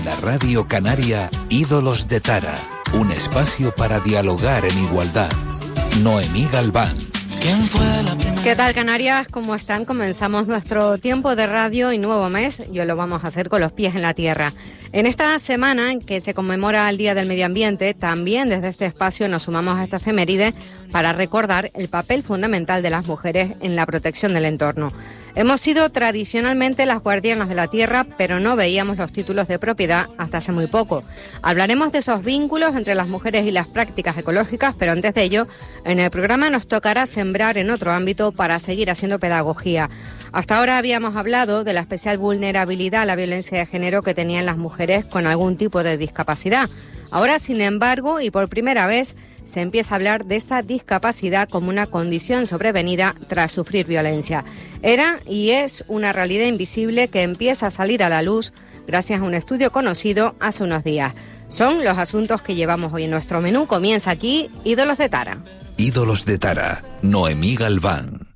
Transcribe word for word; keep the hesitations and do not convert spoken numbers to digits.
La Radio Canaria Ídolos de Tara, un espacio para dialogar en igualdad. Noemí Galván. ¿Qué tal, Canarias? ¿Cómo están? Comenzamos nuestro tiempo de radio y nuevo mes y hoy lo vamos a hacer con los pies en la tierra. En esta semana en que se conmemora el Día del Medio Ambiente, también desde este espacio nos sumamos a esta efeméride para recordar el papel fundamental de las mujeres en la protección del entorno. Hemos sido tradicionalmente las guardianas de la tierra, pero no veíamos los títulos de propiedad hasta hace muy poco. Hablaremos de esos vínculos entre las mujeres y las prácticas ecológicas, pero antes de ello, en el programa nos tocará sembrar en otro ámbito para seguir haciendo pedagogía. Hasta ahora habíamos hablado de la especial vulnerabilidad a la violencia de género que tenían las mujeres con algún tipo de discapacidad. Ahora, sin embargo, y por primera vez, se empieza a hablar de esa discapacidad como una condición sobrevenida tras sufrir violencia. Era y es una realidad invisible que empieza a salir a la luz gracias a un estudio conocido hace unos días. Son los asuntos que llevamos hoy en nuestro menú. Comienza aquí Ídolos de Tara. Ídolos de Tara, Noemí Galván.